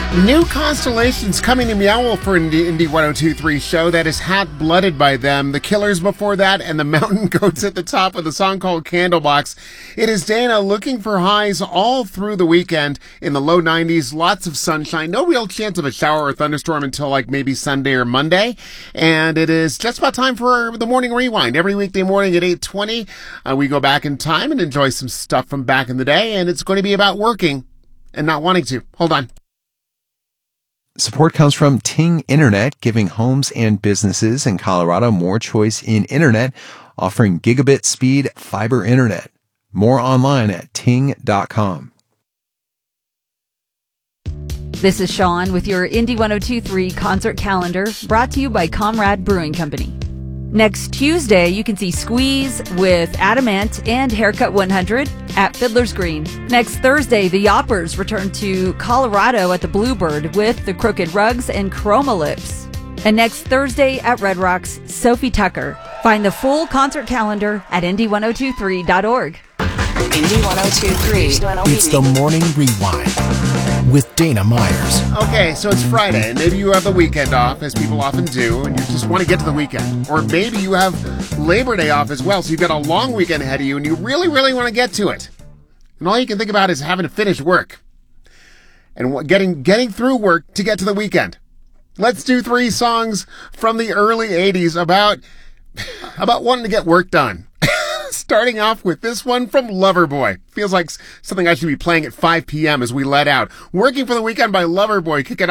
New constellations coming to Meow Wolf for Indie 102.3 show. That is Hat Blooded by them. The Killers before that, and the Mountain Goats at the top with a song called Candlebox. It is Dana looking for highs all through the weekend in the low 90s. Lots of sunshine. No real chance of a shower or thunderstorm until like maybe Sunday or Monday. And it is just about time for the morning rewind. Every weekday morning at 8:20, we go back in time and enjoy some stuff from back in the day. And it's going to be about working and not wanting to. Hold on. Support comes from Ting Internet, giving homes and businesses in Colorado more choice in internet, offering gigabit speed fiber internet. More online at ting.com. This is Sean with your Indie 102.3 concert calendar, brought to you by Comrade Brewing Company. Next Tuesday, you can see Squeeze with Adamant and Haircut 100 at Fiddler's Green. Next Thursday, the Yoppers return to Colorado at the Bluebird with the Crooked Rugs and Chroma Lips. And next Thursday at Red Rocks, Sophie Tucker. Find the full concert calendar at indie1023.org. Indie 102.3. It's the Morning Rewind with Dana Myers. Okay, so it's Friday, and maybe you have the weekend off, as people often do, and you just want to get to the weekend. Or maybe you have Labor Day off as well, so you've got a long weekend ahead of you, and you really, really want to get to it. And all you can think about is having to finish work. And getting through work to get to the weekend. Let's do 3 songs from the early 80s about wanting to get work done. Starting off with this one from Loverboy. Feels like something I should be playing at 5 p.m. as we let out. Working for the Weekend by Loverboy. Kick it